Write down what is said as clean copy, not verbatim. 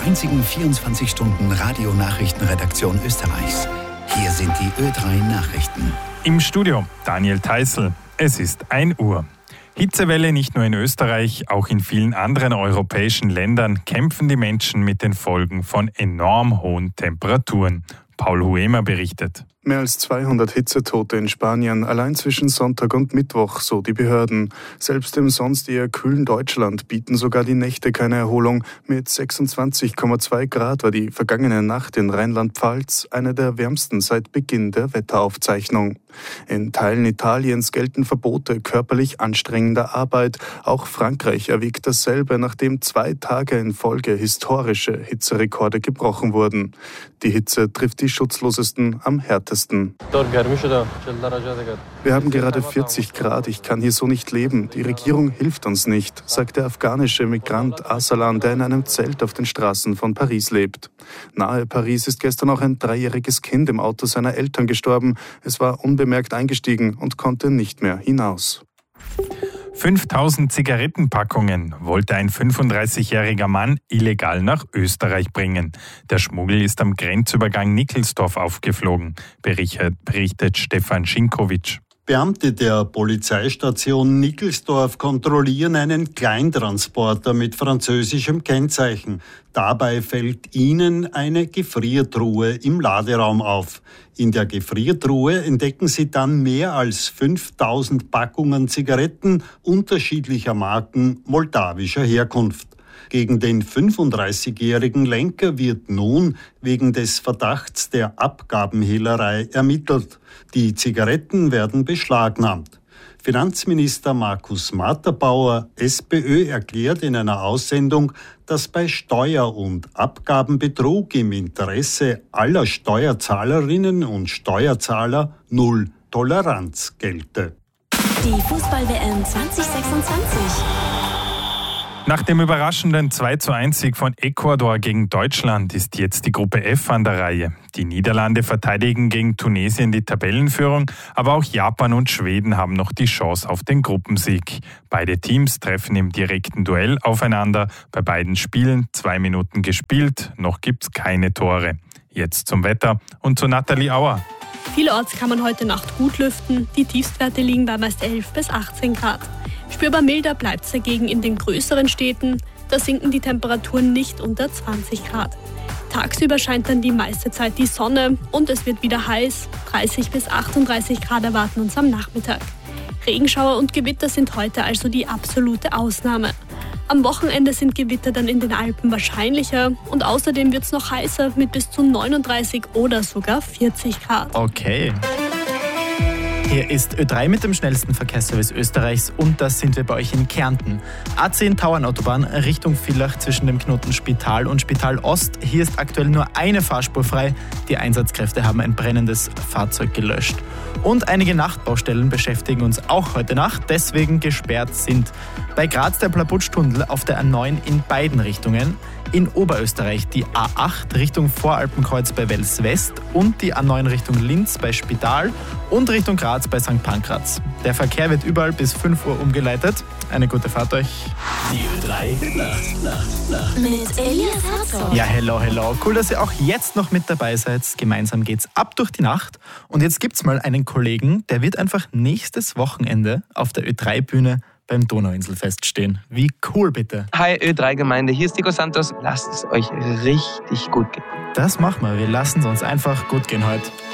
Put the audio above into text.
einzigen 24-Stunden-Radio-Nachrichtenredaktion Österreichs. Hier sind die Ö3 Nachrichten. Im Studio Daniel Theißl. Es ist 1 Uhr. Hitzewelle nicht nur in Österreich, auch in vielen anderen europäischen Ländern kämpfen die Menschen mit den Folgen von enorm hohen Temperaturen. Paul Huemer berichtet. Mehr als 200 Hitzetote in Spanien, allein zwischen Sonntag und Mittwoch, so die Behörden. Selbst im sonst eher kühlen Deutschland bieten sogar die Nächte keine Erholung. Mit 26,2 Grad war die vergangene Nacht in Rheinland-Pfalz eine der wärmsten seit Beginn der Wetteraufzeichnung. In Teilen Italiens gelten Verbote körperlich anstrengender Arbeit. Auch Frankreich erwägt dasselbe, nachdem 2 Tage in Folge historische Hitzerekorde gebrochen wurden. Die Hitze trifft die Schutzlosesten am härtesten. Wir haben gerade 40 Grad, ich kann hier so nicht leben. Die Regierung hilft uns nicht, sagt der afghanische Migrant Arsalan, der in einem Zelt auf den Straßen von Paris lebt. Nahe Paris ist gestern auch ein 3-jähriges Kind im Auto seiner Eltern gestorben. Es war unbemerkt eingestiegen und konnte nicht mehr hinaus. 5000 Zigarettenpackungen wollte ein 35-jähriger Mann illegal nach Österreich bringen. Der Schmuggel ist am Grenzübergang Nickelsdorf aufgeflogen, berichtet Stefan Schinkowitsch. Beamte der Polizeistation Nickelsdorf kontrollieren einen Kleintransporter mit französischem Kennzeichen. Dabei fällt ihnen eine Gefriertruhe im Laderaum auf. In der Gefriertruhe entdecken sie dann mehr als 5000 Packungen Zigaretten unterschiedlicher Marken moldawischer Herkunft. Gegen den 35-jährigen Lenker wird nun wegen des Verdachts der Abgabenhehlerei ermittelt. Die Zigaretten werden beschlagnahmt. Finanzminister Markus Matterbauer, SPÖ, erklärt in einer Aussendung, dass bei Steuer- und Abgabenbetrug im Interesse aller Steuerzahlerinnen und Steuerzahler null Toleranz gelte. Die Fußball-WM 2026. Nach dem überraschenden 2:1-Sieg von Ecuador gegen Deutschland ist jetzt die Gruppe F an der Reihe. Die Niederlande verteidigen gegen Tunesien die Tabellenführung, aber auch Japan und Schweden haben noch die Chance auf den Gruppensieg. Beide Teams treffen im direkten Duell aufeinander. Bei beiden Spielen 2 Minuten gespielt, noch gibt's keine Tore. Jetzt zum Wetter und zu Nathalie Auer. Vielerorts kann man heute Nacht gut lüften. Die Tiefstwerte liegen bei meist 11 bis 18 Grad. Spürbar milder bleibt es dagegen in den größeren Städten. Da sinken die Temperaturen nicht unter 20 Grad. Tagsüber scheint dann die meiste Zeit die Sonne und es wird wieder heiß. 30 bis 38 Grad erwarten uns am Nachmittag. Regenschauer und Gewitter sind heute also die absolute Ausnahme. Am Wochenende sind Gewitter dann in den Alpen wahrscheinlicher und außerdem wird es noch heißer mit bis zu 39 oder sogar 40 Grad. Okay. Hier ist Ö3 mit dem schnellsten Verkehrsservice Österreichs und das sind wir bei euch in Kärnten. A10 Tauernautobahn Richtung Villach zwischen dem Knoten Spital und Spital Ost. Hier ist aktuell nur eine Fahrspur frei. Die Einsatzkräfte haben ein brennendes Fahrzeug gelöscht. Und einige Nachtbaustellen beschäftigen uns auch heute Nacht, deswegen gesperrt sind. Bei Graz der Plabutsch-Tunnel auf der A9 in beiden Richtungen. In Oberösterreich die A8 Richtung Voralpenkreuz bei Wels West und die A9 Richtung Linz bei Spital und Richtung Graz bei St. Pankraz. Der Verkehr wird überall bis 5 Uhr umgeleitet. Eine gute Fahrt euch. Die Ö3 Nacht. Mit Elias Herzog. Ja, hello. Cool, dass ihr auch jetzt noch mit dabei seid. Gemeinsam geht's ab durch die Nacht. Und jetzt gibt's mal einen Kollegen, der wird einfach nächstes Wochenende auf der Ö3-Bühne beim Donauinselfest stehen. Wie cool, bitte. Hi Ö3-Gemeinde, hier ist Nico Santos. Lasst es euch richtig gut gehen. Das machen wir. Wir lassen es uns einfach gut gehen heute.